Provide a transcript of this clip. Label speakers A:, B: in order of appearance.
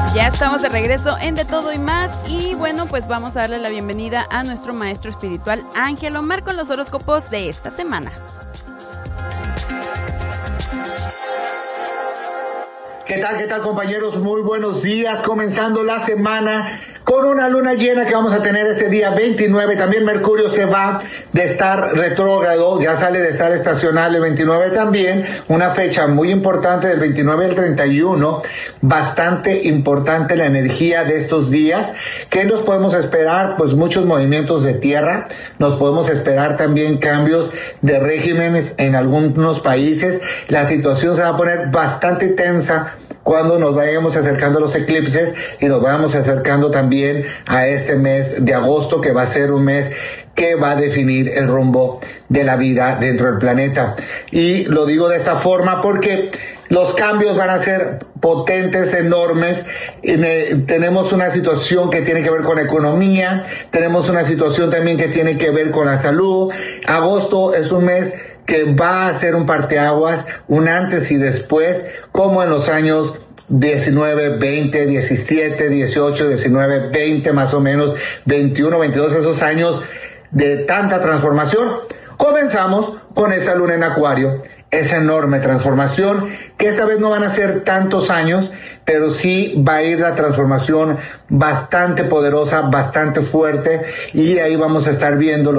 A: Ya estamos de regreso en De Todo y Más y bueno, pues vamos a darle la bienvenida a nuestro maestro espiritual Ángel Omar con los horóscopos de esta semana.
B: ¿Qué tal compañeros? Muy buenos días, comenzando la semana con una luna llena que vamos a tener este día 29, también Mercurio se va de estar retrógrado, ya sale de estar estacional el 29 también, una fecha muy importante del 29 al 31, bastante importante la energía de estos días. ¿Qué nos podemos esperar? Pues muchos movimientos de tierra, nos podemos esperar también cambios de regímenes en algunos países, la situación se va a poner bastante tensa cuando nos vayamos acercando a los eclipses y nos vayamos acercando también a este mes de agosto, que va a ser un mes que va a definir el rumbo de la vida dentro del planeta. Y lo digo de esta forma porque los cambios van a ser potentes, enormes. Tenemos una situación que tiene que ver con economía, tenemos una situación también que tiene que ver con la salud. Agosto es un mes que va a ser un parteaguas, un antes y después, como en los años 19, 20, 17, 18, 19, 20 más o menos, 21, 22, esos años de tanta transformación. Comenzamos con esa luna en Acuario, esa enorme transformación, que esta vez no van a ser tantos años, pero sí va a ir la transformación bastante poderosa, bastante fuerte, y ahí vamos a estar viendo